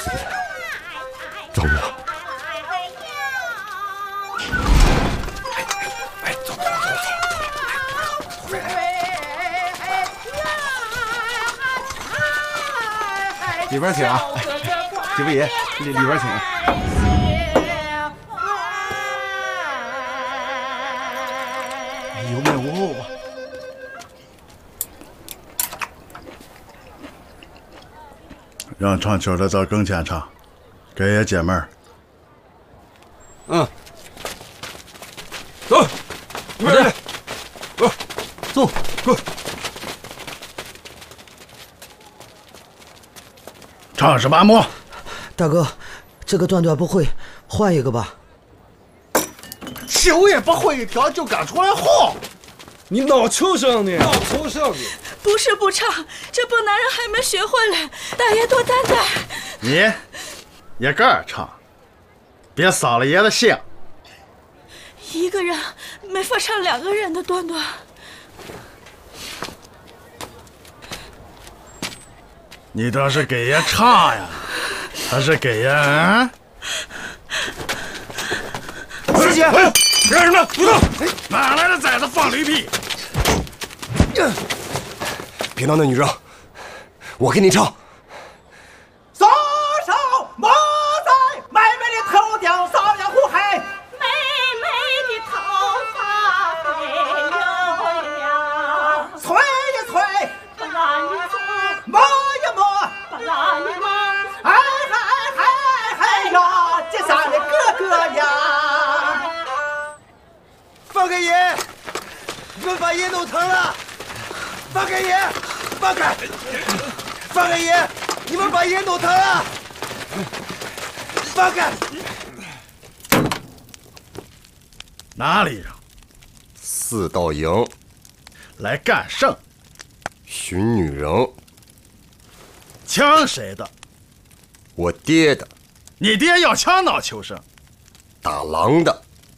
壮哥， 里边请啊，几位爷，里边请。有没有？ 让唱曲的到跟前唱，给爷解闷儿。 嗯，走，快点，走，走。 唱什么么？ 大哥，这个段段不会，换一个吧。 球也不会一条就敢出来晃， 你脑球上呢？脑球上呢？ 不是不唱，这帮男人还没学会嘞，大爷多担待。 你一个儿唱，别扫了爷的兴。 一个人没法唱2个人的段段。 你这是给爷唱呀，还是给爷啊？ 师姐，干什么？不动！ 哪来的崽子放驴屁？ 别闹那女人，我给你唱。 左手摸在妹妹的头顶，瘙痒呼海。 妹妹的头发黑又亮， 催一催， 不让你走， 摸一摸， 不让你忙。 哎嗨嗨嗨呀，这下的哥哥呀！ 放开爷！你们把爷弄疼了！放开爷！放开！放开爷！你们把爷弄疼了！放开！ 哪里人？ 4道营来干甚？ 寻女人， 枪谁的？ 我爹的。 你爹要枪闹求生？ 打狼的。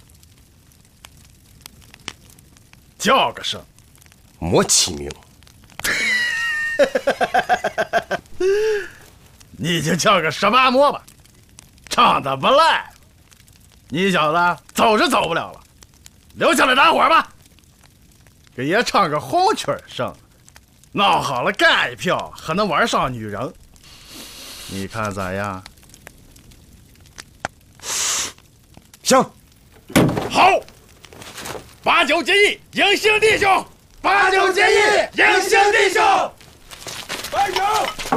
叫个声。 莫起名。 你就叫个十八摸吧，唱的不赖。你小子走是走不了了，留下来打会儿吧。给爷唱个红曲声，闹好了干一票，还能玩上女人。你看咋样？ 行， 好。8九结义，迎兄弟兄！8九结义，迎兄弟兄！ 快走！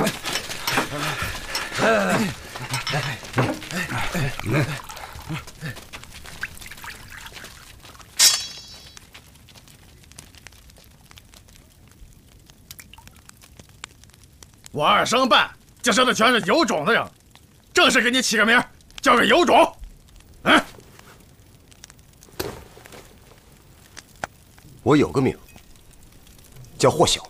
我2声半，这身的全是有种的人，正式给你起个名，叫个有种。嗯， 我有个名，叫霍小。